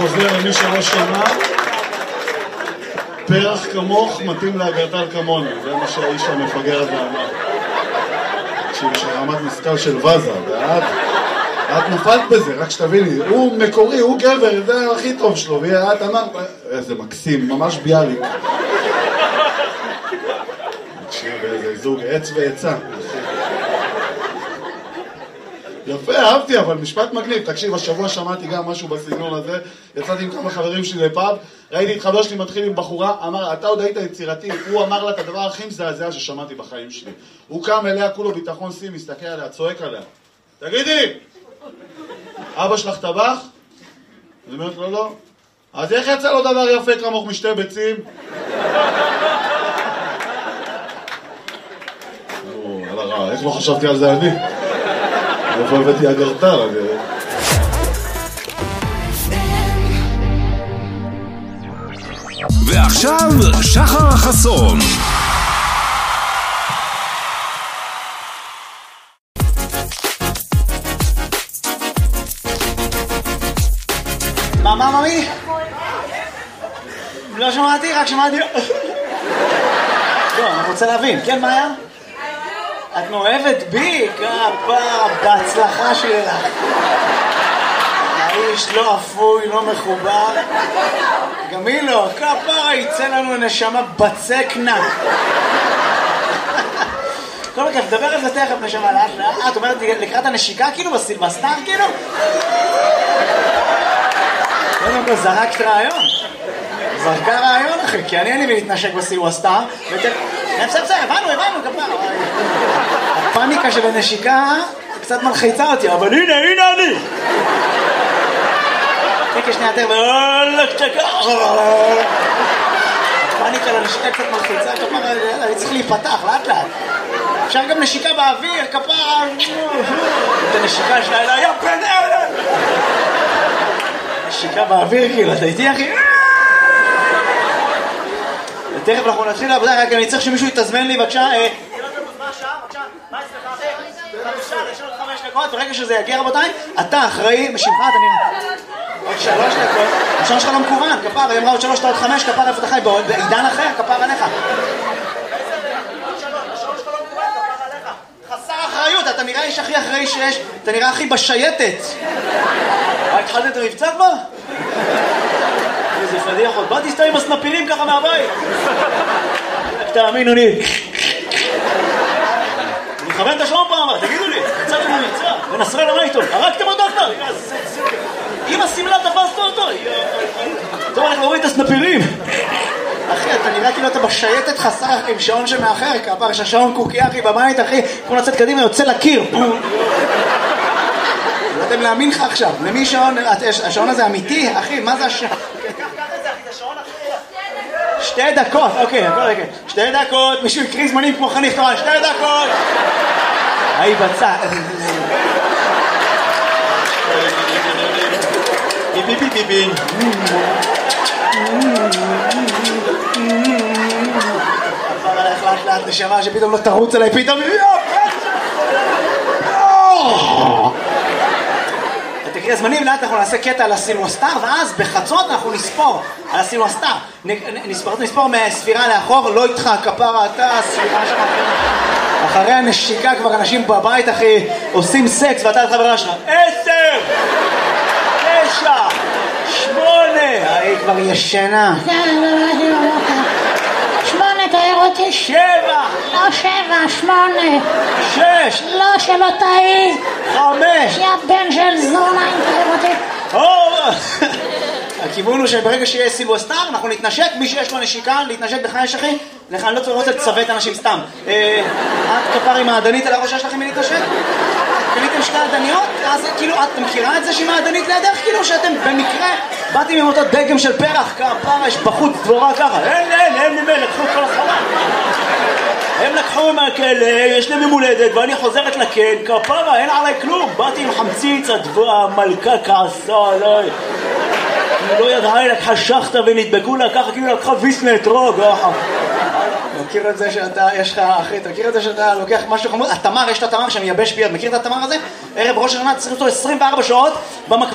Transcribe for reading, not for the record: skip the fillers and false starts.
חוזר למי שלא שמע, פרח כמוך מתאים לאגרטל כמוני, זה מה שהאיש המפגר הזה אמר. שיש רמת משכל של וזה, ואת נפלת בזה, רק שתביני, הוא מקורי, הוא גבר, זה הכי טוב שלו, ואת אמרת, איזה מקסים, ממש ביאליק. תקשיב באיזה זוג עץ ועצה. יפה, אהבתי, אבל משפט מגניב. תקשיב, השבוע שמעתי גם משהו בסגנון הזה, יצאתי עם כמה חברים שלי לפאב, ראיתי את חבר שלי מתחיל עם בחורה, אמר, אתה עוד היית יצירתי, הוא אמר לה את הדבר הכי מזעזע ששמעתי בחיים שלי. הוא קם אליה, כולו ביטחון סי, מסתכל עליה, צועק עליה. תגידי, אבא שלך טבח? אני אומרת לו, לא. אז איך יצא לו דבר יפה כמוך משתי ביצים? על הרע, איך לא חשבתי על זה אני? איפה הבאתי אגרטל? ועכשיו שחר חסון. מה ממי? לא שמעתי, רק שמעתי. לא, אני רוצה להבין. כן, מה היה? את מאוהבת בי? כפה, בהצלחה שלך. האיש לא אפוי, לא מחובר. גם היא לא, כפה, יצא לנו נשמה בצקנה. כל כך, דבר על זה תכף נשמה לאט לאט. את אומרת לקראת הנשיקה כאילו בסילבסטר כאילו? קודם כל זרקת רעיון. זרקה רעיון אחי, כי אני אין לי להתנשק בסילבסטר. בסדר, הבנו, כפה. הפאניקה של הנשיקה קצת מלחיצה אותי, אבל הנה אני. תקה שנייה יותר, הפאניקה לנשיקה קצת מלחיצה, כפרה, אני צריך להיפתח, לאט. אפשר גם נשיקה באוויר, כפרה, את הנשיקה שלה, אלא, יא בן אלה! נשיקה באוויר, כאילו, אתה איתי, אחי? תכף אנחנו נתחיל לעבודה, רק אני צריך שמישהו יתזמן לי, בבקשה. ברגע שזה יגיע רבותיי, אתה אחראי, משמך, אתה נראה עוד 3 דקות, השעון שלך לא מקוון, כפר, היא אמרה עוד 3 דקות 5, כפר איפה אתה חי, בעידן אחר, כפר עליך. השעון שלך לא מקוון, כפר עליך. חסר אחריות, אתה נראה איש הכי אחראי שיש, אתה נראה הכי בשייטת. התחלת את המבצע כבר? איזה פדיח עוד, באתי סתם עם הסנפירים ככה מהבית. תאמינו לי. אני מכוון את השעון פעם, תגידו לי, קצת לנו מבצע, ונסרלה מה איתו? הרגתם אותו כבר? אם הסמלה תפסת אותו, טוב, אנחנו רואים את הסנפירים. אחי, אתה נראה כאילו אתה בשייטת חסר עם שעון שמאחר, כפר שהשעון קוקי אחי בבית, אחי, כמו לצאת קדימה, יוצא לקיר. לא יודעים להאמין לך עכשיו, למי שעון, השעון הזה אמיתי, אחי, מה זה השעון? קח את זה, אחי, זה שעון אחי. 2 דקות, אוקיי, 2 דקות, מישהו יקריא זמנים כמו חניך תורה, 2 דקות. היי בצע. בי. עבר עליך לאט נשמה שפתאום לא תרוץ עליי, פתאום תקריא זמנים, לאט אנחנו נעשה קטע על הסילבסטר, ואז בחצות אנחנו נספור על הסילבסטר. נספור מהספירה לאחור, לא איתך, כפרה, אתה, הספירה שלך. אחרי הנשיקה כבר אנשים בבית, אחי, עושים סקס, ואתה לחברה שלך. 10, 9, 8, היא כבר ישנה. 8, תאר אותי. 7, לא 7, 8. 6, לא, שלא תאי. 5. יא בן של זונה, אם תאר אותי. הכיוון הוא שברגע שיהיה סילבסטר, אנחנו נתנשק, מי שיש לו נשיקה, להתנשק בחייש אחי, לך אני לא רוצה לצוות אנשים סתם. את כפר עם העדנית על הראש שלכם מלהתנשק? קניתם 2 עדניות? אז כאילו, את מכירה את זה שהיא מעדנית לידך? כאילו שאתם במקרה באתם עם אותו דגם של פרח, כפר, יש בחוץ דבורה ככה. אין לי מלך, לקחו כל החלל. הם לקחו מהכלא, יש להם יום הולדת, ואני חוזרת לכן, כפרה, אין עליי כלום. באתי עם חמציץ, המלכה כעסה עליי. היא לא ידעה, היא לקחה שחטה ונדבקו לה ככה, כאילו לקחה ויסנה אתרוג. מכיר את זה שאתה, יש לך, אחי, תכיר את זה שאתה לוקח משהו חמוד? התמר, יש את התמר שמייבש ביד, מכיר את התמר הזה? ערב ראש השנה צריך אותו 24 שעות במקביל.